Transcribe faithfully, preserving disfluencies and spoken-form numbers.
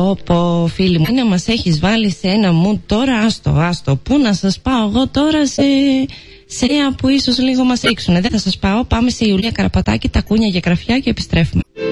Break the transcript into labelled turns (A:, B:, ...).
A: Πω πω φίλοι μου, είναι μας έχεις βάλει σε ένα mood τώρα. Άστο, άστο, πού να σας πάω εγώ τώρα σε, σε που ίσως λίγο μας ρίξουνε. Δεν θα σας πάω, πάμε σε Ιουλία Καραπατάκη, τα κούνια για γραφιά και επιστρέφουμε.